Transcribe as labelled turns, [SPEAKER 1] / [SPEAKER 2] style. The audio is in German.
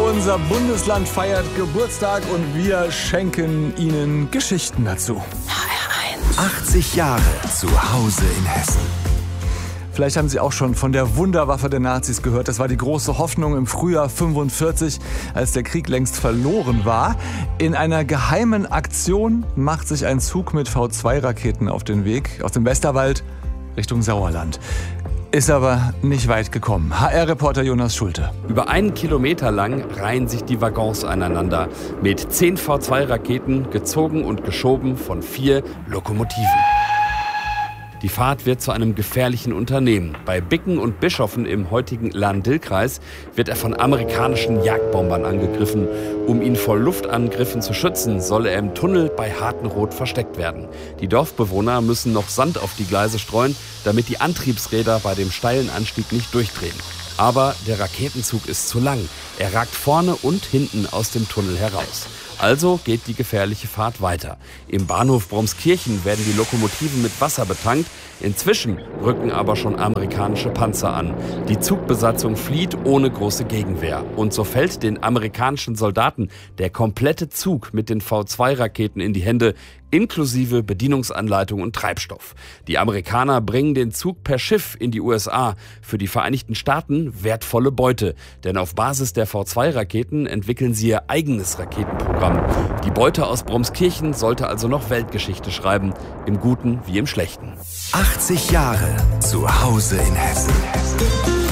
[SPEAKER 1] Unser Bundesland feiert Geburtstag und wir schenken Ihnen Geschichten dazu.
[SPEAKER 2] HR1. 80 Jahre zu Hause in Hessen.
[SPEAKER 1] Vielleicht haben Sie auch schon von der Wunderwaffe der Nazis gehört. Das war die große Hoffnung im Frühjahr 1945, als der Krieg längst verloren war. In einer geheimen Aktion macht sich ein Zug mit V2-Raketen auf den Weg aus dem Westerwald Richtung Sauerland. Ist aber nicht weit gekommen. HR-Reporter Jonas Schulte.
[SPEAKER 3] Über 1 Kilometer lang reihen sich die Waggons aneinander. Mit 10 V2-Raketen, gezogen und geschoben von 4 Lokomotiven. Die Fahrt wird zu einem gefährlichen Unternehmen. Bei Bicken und Bischofen im heutigen Lahn-Dill-Kreis wird er von amerikanischen Jagdbombern angegriffen. Um ihn vor Luftangriffen zu schützen, soll er im Tunnel bei Hartenroth versteckt werden. Die Dorfbewohner müssen noch Sand auf die Gleise streuen, damit die Antriebsräder bei dem steilen Anstieg nicht durchdrehen. Aber der Raketenzug ist zu lang. Er ragt vorne und hinten aus dem Tunnel heraus. Also geht die gefährliche Fahrt weiter. Im Bahnhof Bromskirchen werden die Lokomotiven mit Wasser betankt. Inzwischen rücken aber schon amerikanische Panzer an. Die Zugbesatzung flieht ohne große Gegenwehr. Und so fällt den amerikanischen Soldaten der komplette Zug mit den V2-Raketen in die Hände, inklusive Bedienungsanleitung und Treibstoff. Die Amerikaner bringen den Zug per Schiff in die USA. Für die Vereinigten Staaten wertvolle Beute. Denn auf Basis der V2-Raketen entwickeln sie ihr eigenes Raketenprogramm. Die Beute aus Bromskirchen sollte also noch Weltgeschichte schreiben. Im Guten wie im Schlechten.
[SPEAKER 2] 80 Jahre zu Hause in Hessen.